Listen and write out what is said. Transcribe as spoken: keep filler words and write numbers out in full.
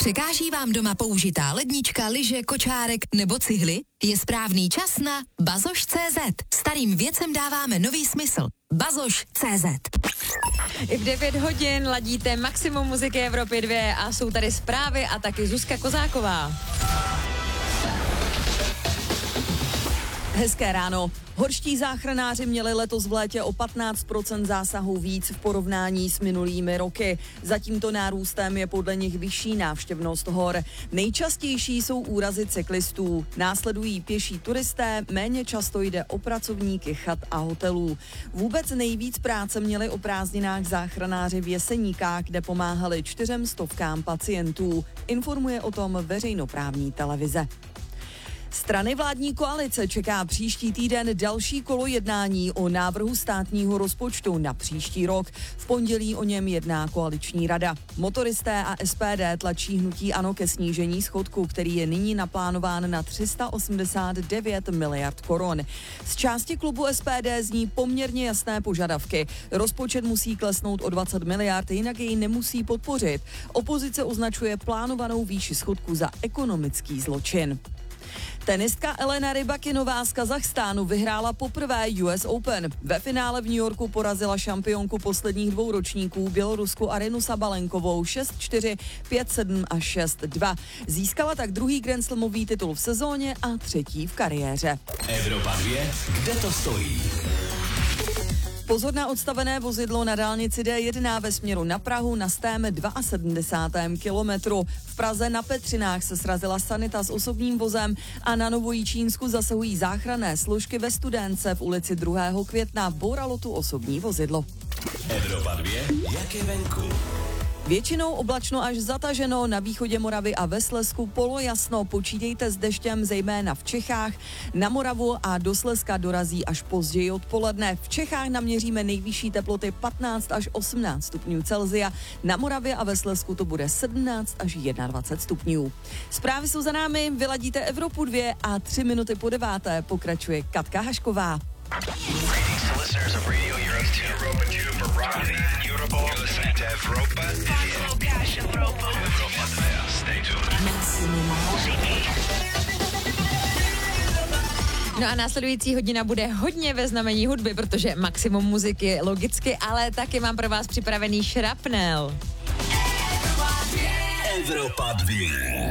Překáží vám doma použitá lednička, lyže, kočárek nebo cihly? Je správný čas na bazoš tečka cé zet. Starým věcem dáváme nový smysl. bazoš tečka cé zet. I v devět hodin ladíte Maximum muziky Evropy dva a jsou tady zprávy a taky Zuzka Kozáková. Hezké ráno. Horští záchranáři měli letos v létě o patnáct procent zásahů víc v porovnání s minulými roky. Za tímto nárůstem je podle nich vyšší návštěvnost hor. Nejčastější jsou úrazy cyklistů. Následují pěší turisté, méně často jde o pracovníky chat a hotelů. Vůbec nejvíc práce měli o prázdninách záchranáři v Jeseníkách, kde pomáhali čtyřem stovkám pacientů. Informuje o tom veřejnoprávní televize. Strany vládní koalice čeká příští týden další kolo jednání o návrhu státního rozpočtu na příští rok. V pondělí o něm jedná koaliční rada. Motoristé a es pé dé tlačí hnutí ANO ke snížení schodku, který je nyní naplánován na tři sta osmdesát devět miliard korun. Z části klubu es pé dé zní poměrně jasné požadavky. Rozpočet musí klesnout o dvacet miliard, jinak jej nemusí podpořit. Opozice označuje plánovanou výši schodku za ekonomický zločin. Tenistka Elena Rybakinová z Kazachstánu vyhrála poprvé U S Open. Ve finále v New Yorku porazila šampionku posledních dvou ročníků Bělorusku Arinu Sabalenkovou šest čtyři, pět sedm a šest dva. Získala tak druhý grandslamový titul v sezóně a třetí v kariéře. Evropa dva, kde to stojí? Pozor na odstavené vozidlo na dálnici dé jedna ve směru na Prahu na stém sedmdesátém druhém kilometru. V Praze na Petřinách se srazila sanita s osobním vozem a na Novojičínsku zasahují záchranné složky ve Studénce v ulici druhého května. Bouralo tu osobní vozidlo. Evropa dva, jak je venku? Většinou oblačno až zataženo, na východě Moravy a ve Slezsku polojasno. Počítejte s deštěm zejména v Čechách. Na Moravu a do Slezska dorazí až později odpoledne. V Čechách naměříme nejvyšší teploty patnáct až osmnáct stupňů Celsia. Na Moravě a ve Slezsku to bude sedmnáct až dvacet jedna stupňů. Zprávy jsou za námi, vyladíte Evropu dva a tři minuty po deváté pokračuje Katka Hašková. No a následující hodina bude hodně ve znamení hudby, protože Maximum muziky logicky, ale taky mám pro vás připravený šrapnel. Evropa dva.